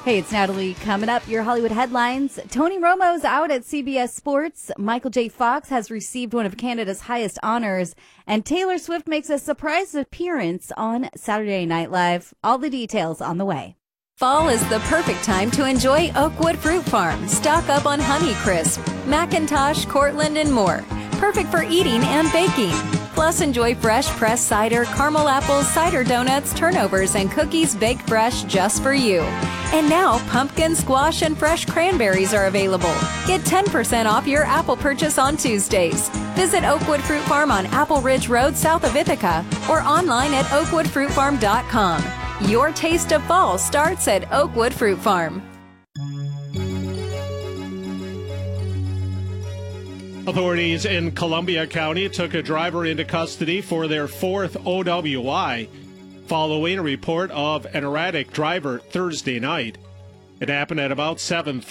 Hey, it's Natalie. Coming up, your Hollywood headlines. Tony Romo's out at CBS Sports. Michael J. Fox has received one of Canada's highest honors. And Taylor Swift makes a surprise appearance on Saturday Night Live. All the details on the way. Fall is the perfect time to enjoy Oakwood Fruit Farm. Stock up on Honeycrisp, Macintosh, Cortland, and more. Perfect for eating and baking. Plus, enjoy fresh pressed cider, caramel apples, cider donuts, turnovers, and cookies baked fresh just for you. And now, pumpkin, squash, and fresh cranberries are available. Get 10% off your apple purchase on Tuesdays. Visit Oakwood Fruit Farm on Apple Ridge Road south of Ithaca or online at oakwoodfruitfarm.com. Your taste of fall starts at Oakwood Fruit Farm. Authorities in Columbia County took a driver into custody for their fourth OWI following a report of an erratic driver Thursday night. It happened at about 7:30.